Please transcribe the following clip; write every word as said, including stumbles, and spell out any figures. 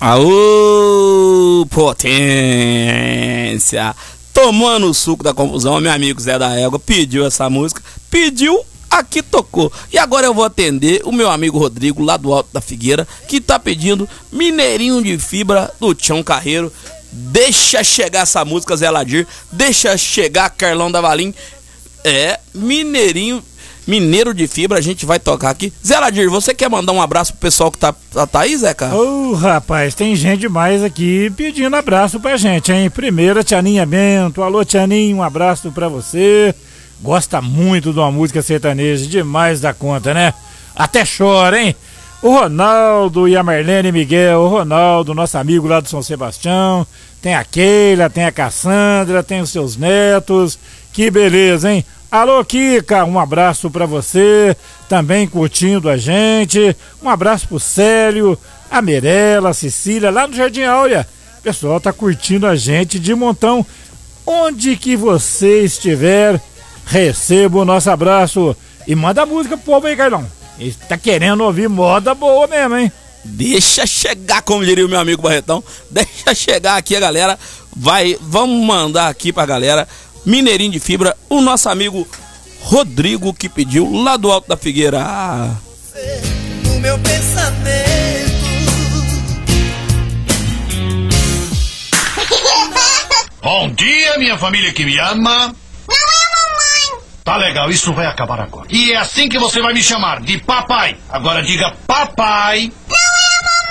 Aô, potência! Tomando o suco da confusão, meu amigo Zé da Égua pediu essa música, pediu, aqui tocou. E agora eu vou atender o meu amigo Rodrigo, lá do Alto da Figueira, que tá pedindo Mineirinho de Fibra do Tião Carreiro. Deixa chegar essa música, Zé Ladir, deixa chegar Carlão da Valim. É, Mineirinho, Mineiro de Fibra, a gente vai tocar aqui. Zé Ladir, você quer mandar um abraço pro pessoal que tá, tá aí, Zeca? Ô, oh, rapaz, tem gente demais aqui pedindo abraço pra gente, hein? Primeiro, a Tianinha Bento. Alô, Tianinha, um abraço pra você. Gosta muito de uma música sertaneja, demais da conta, né? Até chora, hein? O Ronaldo e a Marlene Miguel, o Ronaldo, nosso amigo lá do São Sebastião. Tem a Keila, tem a Cassandra, tem os seus netos. Que beleza, hein? Alô, Kika, um abraço pra você, também curtindo a gente. Um abraço pro Célio, a Mirella, a Cecília, lá no Jardim Áurea. O pessoal tá curtindo a gente de montão. Onde que você estiver, receba o nosso abraço. E manda a música pro povo aí, Carlão. Ele tá querendo ouvir moda boa mesmo, hein? Deixa chegar, como diria o meu amigo Barretão. Deixa chegar aqui a galera. Vai, vamos mandar aqui pra galera Mineirinho de Fibra, o nosso amigo Rodrigo que pediu lá do Alto da Figueira. Ah. No meu pensamento. Bom dia, minha família que me ama. Não é mamãe. Tá legal, isso vai acabar agora. E é assim que você vai me chamar, de papai. Agora diga papai.